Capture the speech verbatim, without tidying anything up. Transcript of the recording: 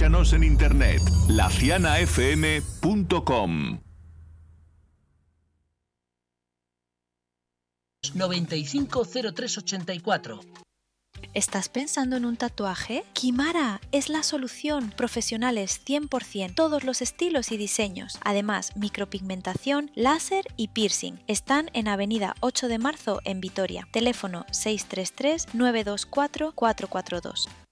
Búscanos en internet, la ciana f m punto com. noventa y cinco cero tres ochenta y cuatro. ¿Estás pensando en un tatuaje? Kimara es la solución. Profesionales cien por ciento, todos los estilos y diseños. Además, micropigmentación, láser y piercing. Están en Avenida ocho de marzo en Vitoria. Teléfono seis tres tres nueve dos cuatro cuatro cuatro dos.